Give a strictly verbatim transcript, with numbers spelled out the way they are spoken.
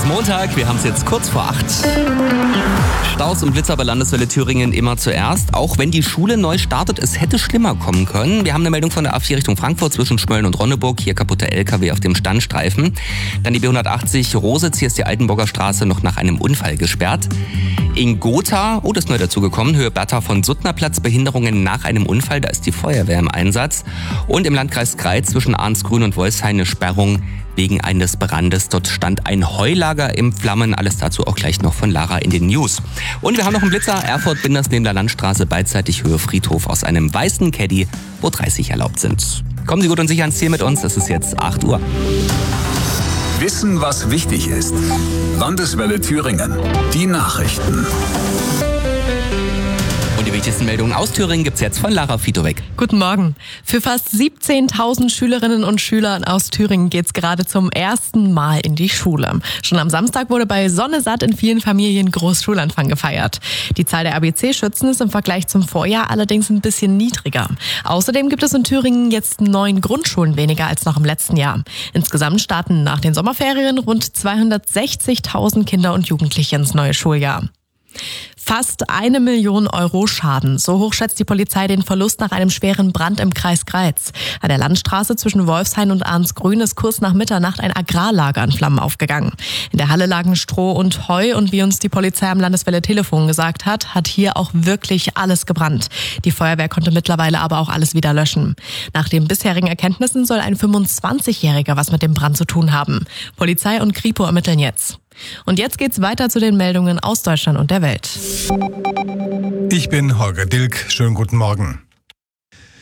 Montag, wir haben es jetzt kurz vor acht. Staus und Blitzer bei Landeswelle Thüringen immer zuerst. Auch wenn die Schule neu startet, es hätte schlimmer kommen können. Wir haben eine Meldung von der A vier Richtung Frankfurt zwischen Schmölln und Ronneburg. Hier kaputter L K W auf dem Standstreifen. Dann die B hundertachtzig Rositz, hier ist die Altenburger Straße noch nach einem Unfall gesperrt. In Gotha, oh, das ist neu dazugekommen, Höhe Bertha von Suttnerplatz, Behinderungen nach einem Unfall, da ist die Feuerwehr im Einsatz. Und im Landkreis Greiz zwischen Arnsgrün und Wolfshain eine Sperrung wegen eines Brandes. Dort stand ein Heulager im Flammen. Alles dazu auch gleich noch von Lara in den News. Und wir haben noch einen Blitzer. Erfurt Binders neben der Landstraße, beidseitig Höhe Friedhof aus einem weißen Caddy, wo dreißig erlaubt sind. Kommen Sie gut und sicher ans Ziel mit uns. Es ist jetzt acht Uhr. Wissen, was wichtig ist. Landeswelle Thüringen. Die Nachrichten. Und die wichtigsten Meldungen aus Thüringen gibt's jetzt von Lara Fitowek. Guten Morgen. Für fast siebzehntausend Schülerinnen und Schüler aus Thüringen geht's gerade zum ersten Mal in die Schule. Schon am Samstag wurde bei Sonne satt in vielen Familien Großschulanfang gefeiert. Die Zahl der A B C-Schützen ist im Vergleich zum Vorjahr allerdings ein bisschen niedriger. Außerdem gibt es in Thüringen jetzt neun Grundschulen weniger als noch im letzten Jahr. Insgesamt starten nach den Sommerferien rund zweihundertsechzigtausend Kinder und Jugendliche ins neue Schuljahr. Fast eine Million Euro Schaden. So hoch schätzt die Polizei den Verlust nach einem schweren Brand im Kreis Greiz. An der Landstraße zwischen Wolfshain und Arnsgrün ist kurz nach Mitternacht ein Agrarlager in Flammen aufgegangen. In der Halle lagen Stroh und Heu und wie uns die Polizei am Landeswelle Telefon gesagt hat, hat hier auch wirklich alles gebrannt. Die Feuerwehr konnte mittlerweile aber auch alles wieder löschen. Nach den bisherigen Erkenntnissen soll ein fünfundzwanzigjähriger was mit dem Brand zu tun haben. Polizei und Kripo ermitteln jetzt. Und jetzt geht's weiter zu den Meldungen aus Deutschland und der Welt. Ich bin Holger Dilk. Schönen guten Morgen.